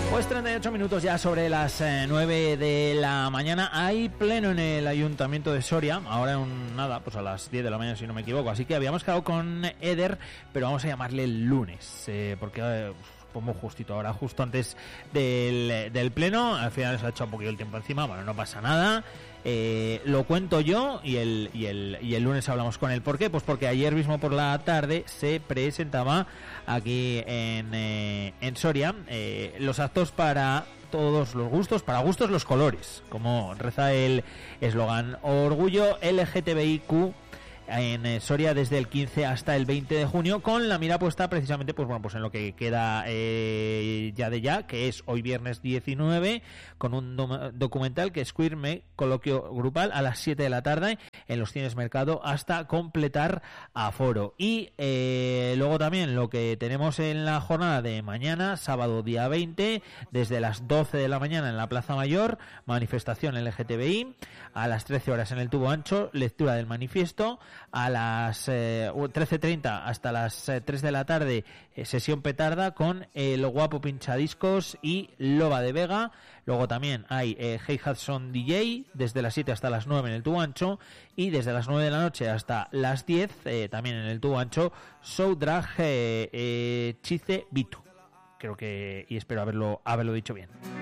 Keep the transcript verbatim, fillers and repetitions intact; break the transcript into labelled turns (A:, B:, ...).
A: Pues treinta y ocho minutos ya sobre las eh, nueve de la mañana. Hay pleno en el Ayuntamiento de Soria. Ahora en nada, pues a las diez de la mañana si no me equivoco. Así que habíamos quedado con Eder, pero vamos a llamarle el lunes. Eh, porque... Eh, pues muy justito ahora, justo antes del, del pleno. Al final se ha echado un poquito el tiempo encima. Bueno, no pasa nada. Eh, lo cuento yo y el, y el y el lunes hablamos con él. ¿Por qué? Pues porque ayer mismo por la tarde se presentaba aquí en, eh, en Soria eh, los actos para todos los gustos, para gustos los colores, como reza el eslogan. Orgullo L G T B I Q en Soria desde el quince hasta el veinte de junio, con la mira puesta precisamente pues bueno pues en lo que queda eh, ya de ya, que es hoy viernes diecinueve, con un do- documental que es Queer Me, coloquio grupal a las siete de la tarde en los cines Mercado hasta completar aforo. Y eh, luego también lo que tenemos en la jornada de mañana, sábado día veinte, desde las doce de la mañana en la Plaza Mayor, manifestación L G T B I, a las trece horas en el Tubo Ancho, lectura del manifiesto, a las eh, trece treinta hasta las eh, tres de la tarde, eh, sesión petarda con El Guapo Pinchadiscos y Loba de Vega. Luego también hay eh, Hey Hudson D J desde las siete hasta las nueve en el Tubo Ancho, y desde las nueve de la noche hasta las diez eh, también en el Tubo Ancho, Show Drag eh, eh, Chice Bitu. Creo que, y espero haberlo haberlo dicho bien.